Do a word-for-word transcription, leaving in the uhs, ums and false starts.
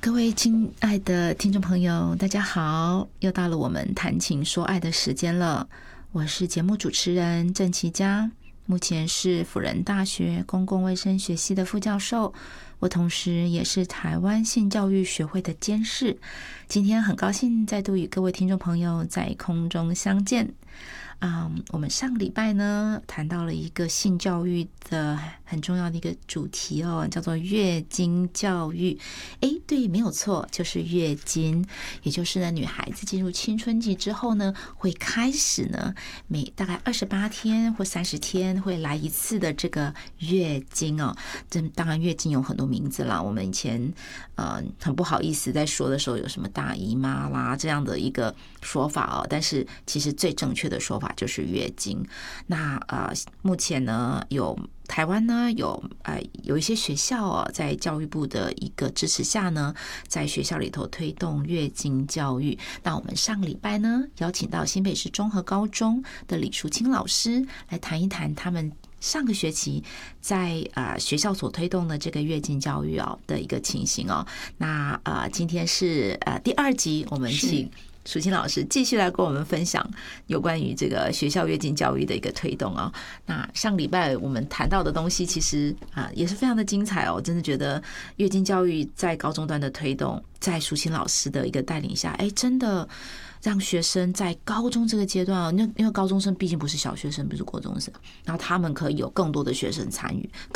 各位亲爱的听众朋友，大家好，又到了我们谈情说爱的时间了。我是节目主持人郑琪佳，目前是辅仁大学公共卫生学系的副教授，我同时也是台湾性教育学会的监事。今天很高兴再度与各位听众朋友在空中相见。嗯，我们上个礼拜呢谈到了一个性教育的很重要的一个主题哦，叫做月经教育。诶，对，没有错，就是月经，也就是呢女孩子进入青春期之后呢，会开始呢每大概二十八天或三十天会来一次的这个月经哦。这当然月经有很多名字啦，我们以前呃很不好意思在说的时候有什么大姨妈啦这样的一个说法哦，但是其实最正确的说法就是月经。那呃，目前呢，有台湾呢有呃有一些学校哦，在教育部的一个支持下呢，在学校里头推动月经教育。那我们上个礼拜呢，邀请到新北市中和高中的李淑清老师来谈一谈他们上个学期在呃学校所推动的这个月经教育哦的一个情形哦。那呃今天是呃第二集，我们请淑清老师继续来跟我们分享有关于这个学校月经教育的一个推动啊。那上礼拜我们谈到的东西其实啊也是非常的精彩哦，我真的觉得月经教育在高中端的推动，在淑清老师的一个带领下，哎，真的让学生在高中这个阶段哦，因为高中生毕竟不是小学生，不是国中生，然后他们可以有更多的学生参与。